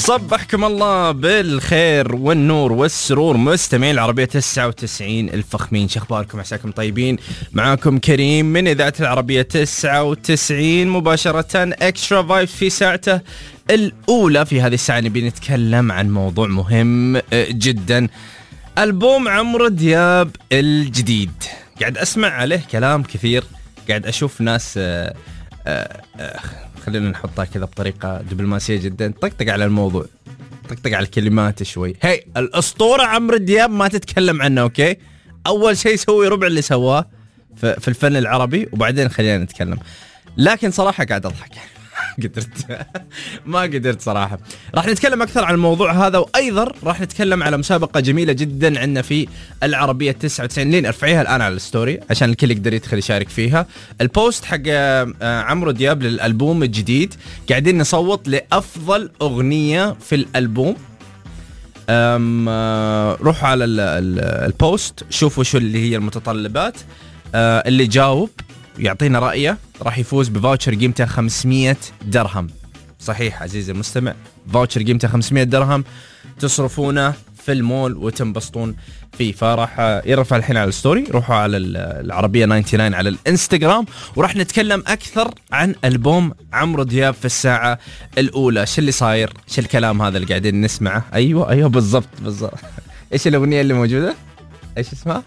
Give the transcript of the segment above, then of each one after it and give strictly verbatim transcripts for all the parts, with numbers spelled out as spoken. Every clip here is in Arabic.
صبحكم الله بالخير والنور والسرور مستمعين العربية تسعة وتسعين الفخمين، شخباركم؟ عساكم طيبين. معاكم كريم من إذاعة العربية تسعة وتسعين مباشرة اكسترا فايبس في ساعته الأولى. في هذه الساعة نبي نتكلم عن موضوع مهم جدا، ألبوم عمرو دياب الجديد. قاعد أسمع عليه كلام كثير، قاعد أشوف ناس آآ آآ خلينا نحطها كذا بطريقة دبلوماسية جدا، طقطق على الموضوع، طقطق على الكلمات شوي. هي الأسطورة عمرو دياب ما تتكلم عنه، أوكي؟ أول شيء سوي ربع اللي سواه في الفن العربي وبعدين خلينا نتكلم. لكن صراحة قاعد أضحك قدرت ما قدرت صراحة. راح نتكلم أكثر عن الموضوع هذا، وأيضا راح نتكلم على مسابقة جميلة جدا عندنا في العربية تسعة وتسعين. لين ارفعيها الآن على الستوري عشان الكل يقدر يدخل يشارك فيها. البوست حق عمرو دياب للألبوم الجديد، قاعدين نصوت لأفضل أغنية في الألبوم. أم روحوا على البوست شوفوا شو اللي هي المتطلبات. اللي جاوب يعطينا رأيه راح يفوز بفاوتشر قيمته خمسمية درهم. صحيح عزيزي المستمع، فاوتشر قيمته خمسمية درهم تصرفونه في المول وتنبسطون فيه. فراح يرفع الحين على الستوري، روحوا على العربية تسعة وتسعين على الانستغرام، وراح نتكلم أكثر عن ألبوم عمرو دياب في الساعة الأولى. شو اللي صاير؟ شو الكلام هذا اللي قاعدين نسمعه؟ أيوة أيوة بالضبط بالضبط. إيش الأغنية اللي موجودة؟ إيش اسمها؟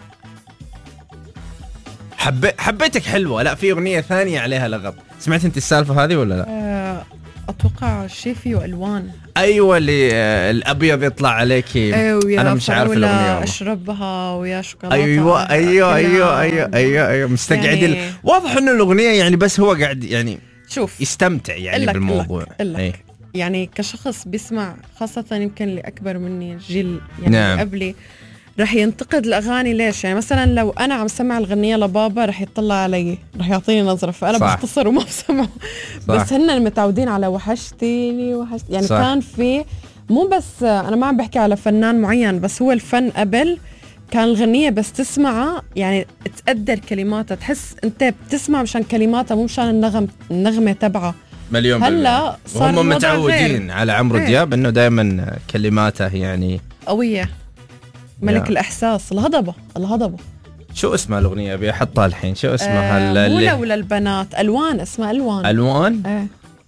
حبي... حبيتك حلوة. لا في أغنية ثانية عليها لغط. سمعت أنت السالفة هذه ولا لا؟ أتوقع شيء فيه ألوان. أيوة اللي الأبيض يطلع عليكي. أيوة أنا مش عارف الأغنية. أشربها ويا شوكولاتة. أيوة أيوة أيوة أيوة أيوة, أيوة. مستقعدين يعني... واضح إنه الأغنية يعني بس هو قاعد يعني شوف يستمتع يعني إلك بالموضوع. إلك إلك. يعني كشخص بيسمع، خاصة يمكن اللي أكبر مني جيل يعني نعم. قبلي رح ينتقد الأغاني. ليش؟ يعني مثلا لو أنا عم سمع الغنية لبابا رح يطلع علي، رح يعطيني نظرة، فأنا صح. بختصر وما بسمعه. بس هن متعودين على وحشتيني وحشت يعني صح. كان في مو بس، أنا ما عم بحكي على فنان معين، بس هو الفن قبل كان الغنية بس تسمعها يعني تقدر كلماتها، تحس أنت بتسمع مشان كلماتها مو مشان النغم النغمة تبعها. مليون هلا صار هم متعودين على عمرو دياب إنه دائما كلماته يعني قوية، ملك الإحساس، الهضبة الهضبة. شو اسمها الأغنية؟ أبي أحطها الحين. شو اسمها؟ آه مو لولا البنات، ألوان، اسمها ألوان. ألوان؟ آه.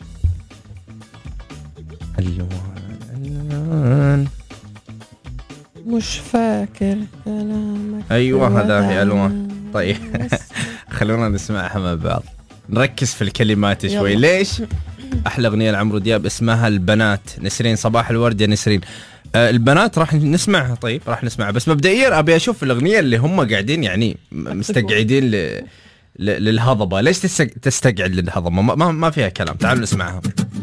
ألوان ألوان مش فاكر كلامك. أيوة هذا هي ألوان. طيب خلونا نسمعها مع بعض، نركز في الكلمات شوي. يلا. ليش؟ أحلى أغنية لعمرو دياب اسمها البنات. نسرين صباح الورد يا نسرين. البنات راح نسمعها. طيب راح نسمعها، بس مبدئيا ابي اشوف الاغنيه اللي هم قاعدين يعني مستقعدين ل... ل... للهضبه. ليش تستقعد للهضبه؟ ما... ما فيها كلام. تعالوا نسمعها.